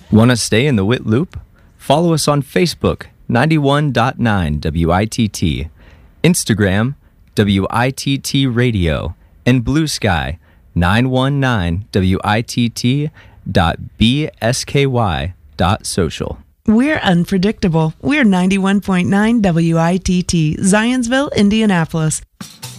Want to stay in the WIT loop? Follow us on Facebook, 91.9 WITT, Instagram, WITT Radio, and Blue Sky, 919WITT.bsky.social. We're unpredictable. We're 91.9 WITT, Zionsville, Indianapolis.